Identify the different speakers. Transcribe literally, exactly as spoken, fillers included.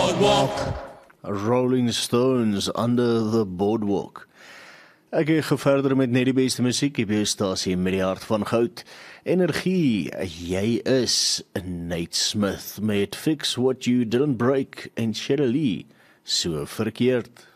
Speaker 1: Rolling Stones, Under the Boardwalk. Ek gaan verder met net die beste musiek, die beste stasie met die hart van goud. Energie, jy is Nate Smith met Fix What You Didn't Break en Sheryl Lee, So Verkeerd.